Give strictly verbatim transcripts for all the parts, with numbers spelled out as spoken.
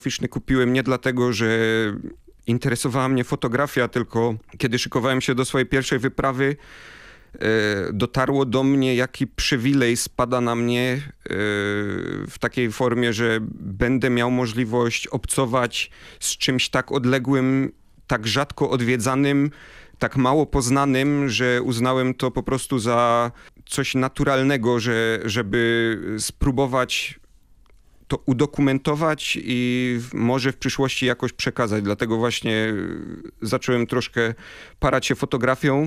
fotograficzny kupiłem nie dlatego, że interesowała mnie fotografia, tylko kiedy szykowałem się do swojej pierwszej wyprawy, dotarło do mnie, jaki przywilej spada na mnie w takiej formie, że będę miał możliwość obcować z czymś tak odległym, tak rzadko odwiedzanym, tak mało poznanym, że uznałem to po prostu za coś naturalnego, że, żeby spróbować to udokumentować i może w przyszłości jakoś przekazać. Dlatego właśnie zacząłem troszkę parać się fotografią.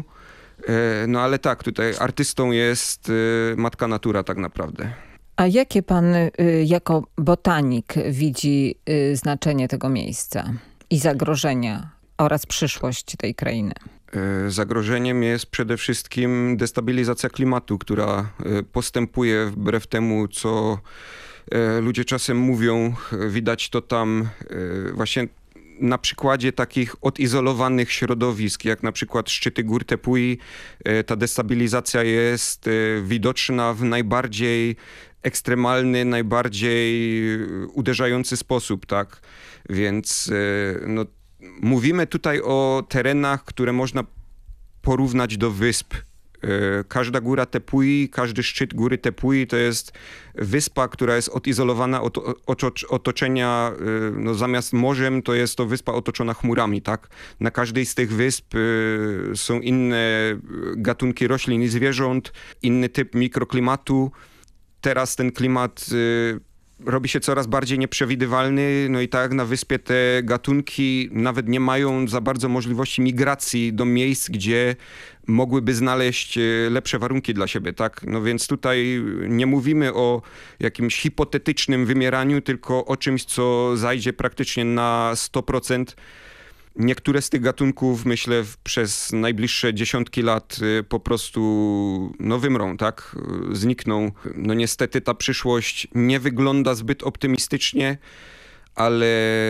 No ale tak, tutaj artystą jest matka natura tak naprawdę. A jakie pan jako botanik widzi znaczenie tego miejsca i zagrożenia oraz przyszłość tej krainy? Zagrożeniem jest przede wszystkim destabilizacja klimatu, która postępuje wbrew temu, co ludzie czasem mówią. Widać to tam właśnie na przykładzie takich odizolowanych środowisk, jak na przykład szczyty gór Tepui. Ta destabilizacja jest widoczna w najbardziej ekstremalny, najbardziej uderzający sposób, tak? Więc no, mówimy tutaj o terenach, które można porównać do wysp. Każda góra Tepui, każdy szczyt góry Tepui to jest wyspa, która jest odizolowana od otoczenia, no zamiast morzem to jest to wyspa otoczona chmurami, tak? Na każdej z tych wysp są inne gatunki roślin i zwierząt, inny typ mikroklimatu. Teraz ten klimat robi się coraz bardziej nieprzewidywalny, no i tak jak na wyspie te gatunki nawet nie mają za bardzo możliwości migracji do miejsc, gdzie mogłyby znaleźć lepsze warunki dla siebie, tak? No więc tutaj nie mówimy o jakimś hipotetycznym wymieraniu, tylko o czymś, co zajdzie praktycznie na sto procent. Niektóre z tych gatunków, myślę, przez najbliższe dziesiątki lat po prostu no, wymrą, tak? Znikną. No niestety ta przyszłość nie wygląda zbyt optymistycznie, ale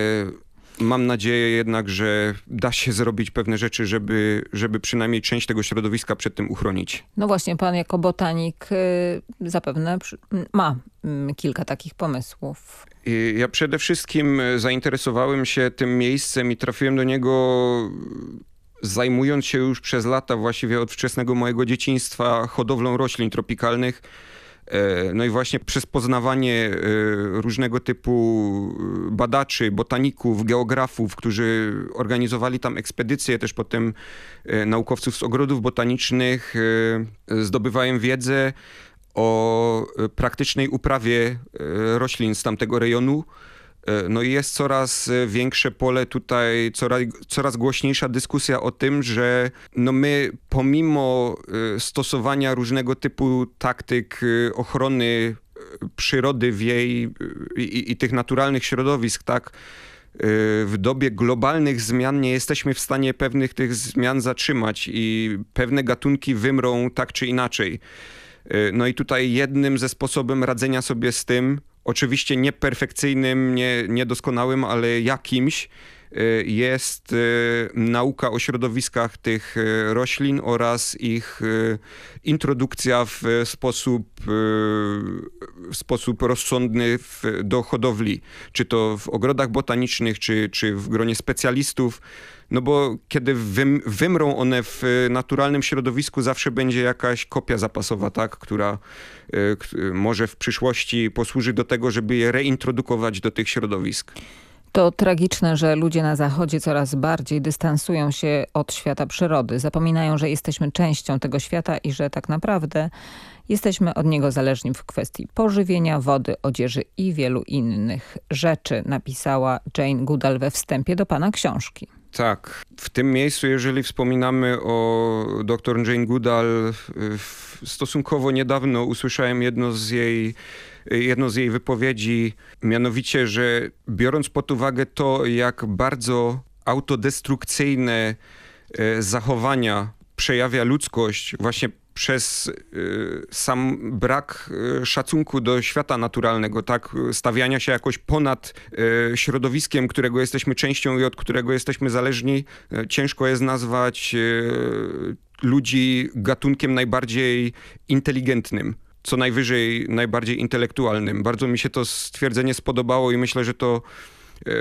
mam nadzieję jednak, że da się zrobić pewne rzeczy, żeby, żeby przynajmniej część tego środowiska przed tym uchronić. No właśnie, pan jako botanik zapewne ma kilka takich pomysłów. Ja przede wszystkim zainteresowałem się tym miejscem i trafiłem do niego zajmując się już przez lata, właściwie od wczesnego mojego dzieciństwa, hodowlą roślin tropikalnych. No i właśnie przez poznawanie różnego typu badaczy, botaników, geografów, którzy organizowali tam ekspedycje, też potem naukowców z ogrodów botanicznych, zdobywałem wiedzę o praktycznej uprawie roślin z tamtego rejonu. No i jest coraz większe pole tutaj, coraz, coraz głośniejsza dyskusja o tym, że no my pomimo stosowania różnego typu taktyk ochrony przyrody w jej i, i tych naturalnych środowisk, tak, w dobie globalnych zmian nie jesteśmy w stanie pewnych tych zmian zatrzymać i pewne gatunki wymrą tak czy inaczej. No i tutaj jednym ze sposobem radzenia sobie z tym, oczywiście nie perfekcyjnym, nie, niedoskonałym, ale jakimś, jest nauka o środowiskach tych roślin oraz ich introdukcja w sposób, w sposób rozsądny w, do hodowli. Czy to w ogrodach botanicznych, czy, czy w gronie specjalistów. No bo kiedy wym, wymrą one w naturalnym środowisku, zawsze będzie jakaś kopia zapasowa, tak, która y, może w przyszłości posłuży do tego, żeby je reintrodukować do tych środowisk. To tragiczne, że ludzie na Zachodzie coraz bardziej dystansują się od świata przyrody. Zapominają, że jesteśmy częścią tego świata i że tak naprawdę jesteśmy od niego zależni w kwestii pożywienia, wody, odzieży i wielu innych rzeczy, napisała Jane Goodall we wstępie do pana książki. Tak. W tym miejscu, jeżeli wspominamy o dr Jane Goodall, stosunkowo niedawno usłyszałem jedno z jej, jedno z jej wypowiedzi, mianowicie, że biorąc pod uwagę to, jak bardzo autodestrukcyjne zachowania przejawia ludzkość właśnie przez y, sam brak y, szacunku do świata naturalnego, tak, stawiania się jakoś ponad y, środowiskiem, którego jesteśmy częścią i od którego jesteśmy zależni, y, ciężko jest nazwać y, ludzi gatunkiem najbardziej inteligentnym, co najwyżej najbardziej intelektualnym. Bardzo mi się to stwierdzenie spodobało i myślę, że to